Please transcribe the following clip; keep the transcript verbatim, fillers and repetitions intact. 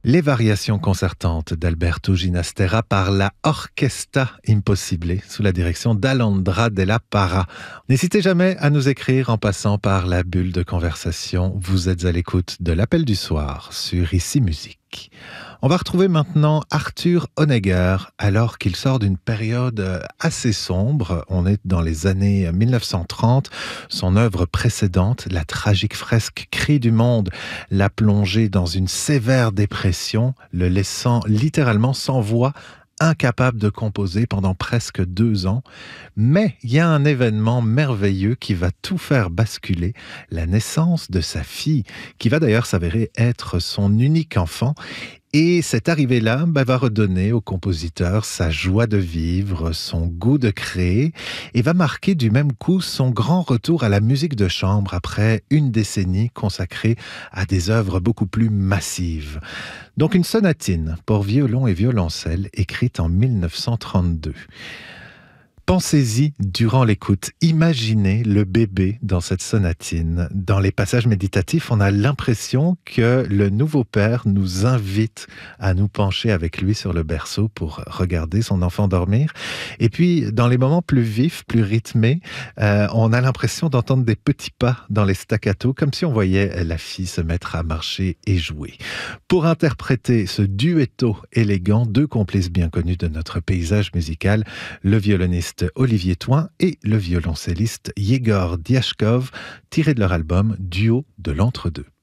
Les variations concertantes d'Alberto Ginastera par la Orquesta Impossible sous la direction d'Alondra Della Parra. N'hésitez jamais à nous écrire en passant par la bulle de conversation. Vous êtes à l'écoute de l'Appel du soir sur Ici Musique. On va retrouver maintenant Arthur Honegger alors qu'il sort d'une période assez sombre. On est dans les années mille neuf cent trente. Son œuvre précédente, la tragique fresque Cris du monde, l'a plongé dans une sévère dépression, le laissant littéralement sans voix, incapable de composer pendant presque deux ans. Mais il y a un événement merveilleux qui va tout faire basculer, la naissance de sa fille, qui va d'ailleurs s'avérer être son unique enfant. Et cette arrivée-là bah, va redonner au compositeur sa joie de vivre, son goût de créer, et va marquer du même coup son grand retour à la musique de chambre après une décennie consacrée à des œuvres beaucoup plus massives. Donc une sonatine pour violon et violoncelle écrite en mille neuf cent trente-deux. Pensez-y durant l'écoute, imaginez le bébé dans cette sonatine. Dans les passages méditatifs, on a l'impression que le nouveau père nous invite à nous pencher avec lui sur le berceau pour regarder son enfant dormir. Et puis, dans les moments plus vifs, plus rythmés, euh, on a l'impression d'entendre des petits pas dans les staccatos, comme si on voyait la fille se mettre à marcher et jouer. Pour interpréter ce duetto élégant, deux complices bien connus de notre paysage musical, le violoniste Olivier Thoin et le violoncelliste Yegor Diachkov, tiré de leur album Duo de l'entre-deux.